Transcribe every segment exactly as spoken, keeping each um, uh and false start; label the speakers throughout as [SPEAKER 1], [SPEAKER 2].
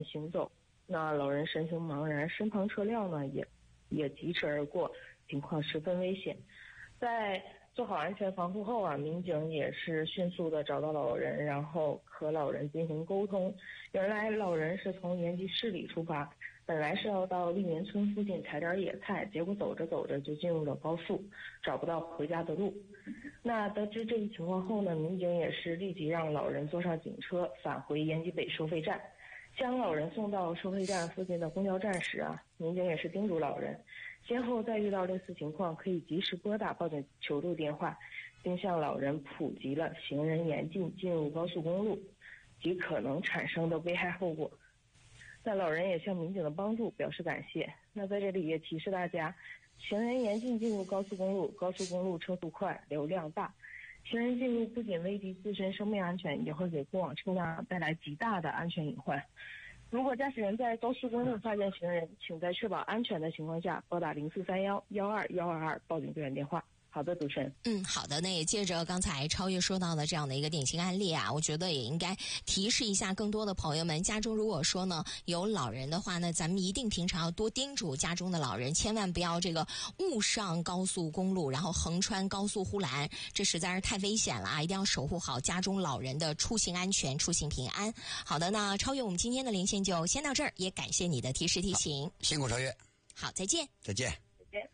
[SPEAKER 1] 行走，那老人神情茫然，身旁车辆呢也也疾驰而过，情况十分危险。在做好安全防护后啊，民警也是迅速的找到老人，然后和老人进行沟通。原来老人是从延吉市里出发，本来是要到利民村附近采点野菜，结果走着走着就进入了高速，找不到回家的路。那得知这一情况后呢，民警也是立即让老人坐上警车返回延吉北收费站。将老人送到收费站附近的公交站时啊，民警也是叮嘱老人，先后再遇到类似情况可以及时拨打报警求助电话，并向老人普及了行人严禁进入高速公路及可能产生的危害后果。那老人也向民警的帮助表示感谢。那在这里也提示大家，行人严禁进入高速公路，高速公路车速快，流量大，行人进入不仅危及自身生命安全，也会给过往车辆带来极大的安全隐患。如果驾驶人在高速公路发现行人，请在确保安全的情况下拨打零四三幺幺二幺二二报警救援电话。好的，主持人。
[SPEAKER 2] 嗯，好的。那也接着刚才超越说到的这样的一个典型案例啊，我觉得也应该提示一下更多的朋友们，家中如果说呢有老人的话呢，咱们一定平常要多叮嘱家中的老人，千万不要这个误上高速公路，然后横穿高速护栏，这实在是太危险了啊！一定要守护好家中老人的出行安全、出行平安。好的，那超越我们今天的连线就先到这儿，也感谢你的提示提醒。
[SPEAKER 3] 辛苦超越。
[SPEAKER 2] 好，再见。
[SPEAKER 3] 再见。
[SPEAKER 1] 再见。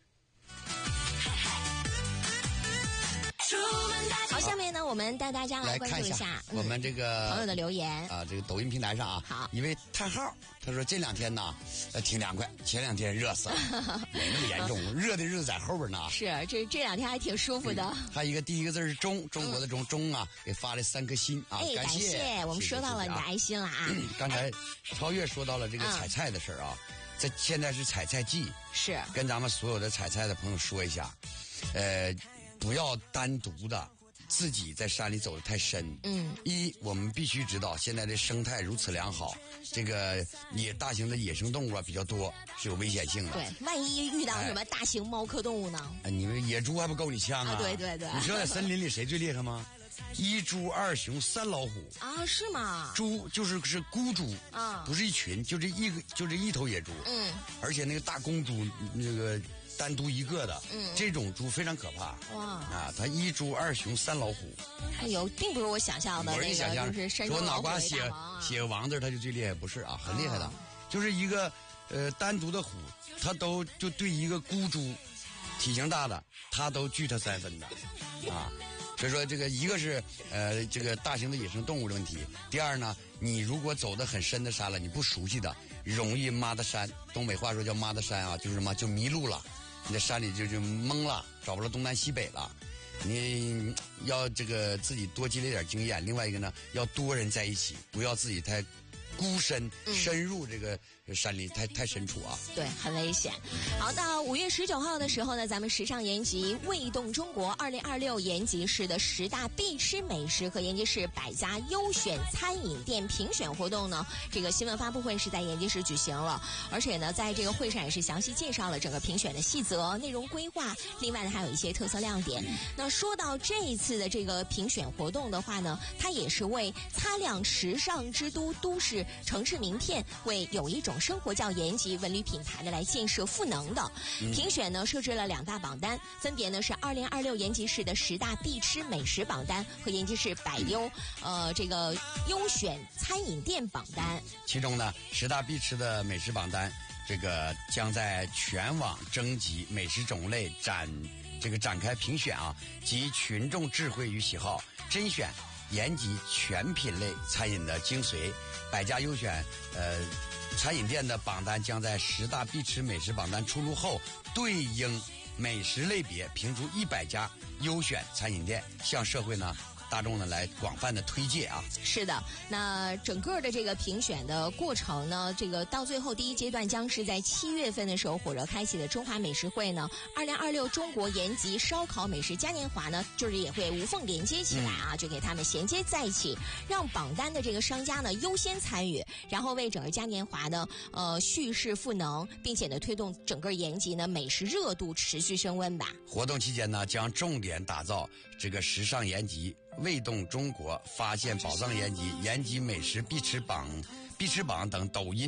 [SPEAKER 2] 好，下面呢，我们带大家来关注一下
[SPEAKER 3] 我们这个、
[SPEAKER 2] 嗯、朋友的留言
[SPEAKER 3] 啊，这个抖音平台上啊，
[SPEAKER 2] 好，
[SPEAKER 3] 一位叹号，他说这两天呢，呃，挺凉快，前两天热死了，没那么严重，热的日子在后边呢。
[SPEAKER 2] 是，这这两天还挺舒服的。
[SPEAKER 3] 嗯、他一个第一个字是中，中国的中，中啊，给发了三颗心啊，
[SPEAKER 2] 哎，
[SPEAKER 3] 感谢，
[SPEAKER 2] 感谢我们收到了你的爱心了啊。
[SPEAKER 3] 嗯、刚才超越说到了这个采菜的事儿啊，在、嗯、现在是采菜季，
[SPEAKER 2] 是
[SPEAKER 3] 跟咱们所有的采菜的朋友说一下，呃，不要单独的。自己在山里走得太深，
[SPEAKER 2] 嗯，
[SPEAKER 3] 一我们必须知道现在的生态如此良好，这个野大型的野生动物啊比较多，是有危险性的。
[SPEAKER 2] 对，万一遇到什么大型猫科动物呢？
[SPEAKER 3] 哎，你们野猪还不够你呛啊？
[SPEAKER 2] 啊对对对，
[SPEAKER 3] 你知道在森林里谁最厉害吗？一猪二熊三老虎
[SPEAKER 2] 啊，是吗？
[SPEAKER 3] 猪就是是孤猪
[SPEAKER 2] 啊，
[SPEAKER 3] 不是一群，就这一个就这一头野猪，
[SPEAKER 2] 嗯，
[SPEAKER 3] 而且那个大公猪那个。单独一个的，
[SPEAKER 2] 嗯，
[SPEAKER 3] 这种猪非常可怕。
[SPEAKER 2] 哇
[SPEAKER 3] 啊，它一猪二熊三老虎。
[SPEAKER 2] 哎呦，并不是我想象的那个，就是山中老虎为大王啊。
[SPEAKER 3] 写个王字，它就最厉害，不是啊，很厉害的。哦、就是一个呃单独的虎，它都就对一个孤猪，体型大的，它都拒它三分的，啊。所以说，这个一个是呃这个大型的野生动物的问题，第二呢，你如果走得很深的山了，你不熟悉的，容易妈的山。东北话说叫妈的山啊，就是什么就迷路了。你在山里就就懵了，找不着东南西北了。你要这个自己多积累点经验。另外一个呢，要多人在一起，不要自己太孤身深入这个山里，太太深处啊。
[SPEAKER 2] 对，很危险。好，到五月十九号的时候呢，咱们时尚延吉味动中国二零二六延吉市的十大必吃美食和延吉市百家优选餐饮店评选活动呢，这个新闻发布会是在延吉市举行了，而且呢，在这个会上也是详细介绍了整个评选的细则、内容规划，另外呢还有一些特色亮点。那说到这一次的这个评选活动的话呢，它也是为擦亮时尚之都都市城市名片，为有一种生活叫延吉文旅品牌的来建设赋能的。嗯、评选呢设置了两大榜单，分别呢是二零二六延吉市的十大必吃美食榜单和延吉市百优呃这个优选餐饮店榜单。
[SPEAKER 3] 其中呢，十大必吃的美食榜单，这个将在全网征集美食种类展这个展开评选啊，集群众智慧与喜好，甄选延吉全品类餐饮的精髓。百家优选呃餐饮店的榜单将在十大必吃美食榜单出炉后，对应美食类别评出一百家优选餐饮店，向社会呢大众呢来广泛的推介啊。
[SPEAKER 2] 是的，那整个的这个评选的过程呢，这个到最后第一阶段将是在七月份的时候火热开启的中华美食会呢，二零二六中国延吉烧烤美食嘉年华呢，就是也会无缝连接起来啊，嗯、就给他们衔接在一起，让榜单的这个商家呢优先参与，然后为整个嘉年华呢呃蓄势赋能，并且呢推动整个延吉呢美食热度持续升温吧。
[SPEAKER 3] 活动期间呢，将重点打造这个时尚延吉、味动中国、发现宝藏延吉、延吉美食必吃榜必吃榜等抖音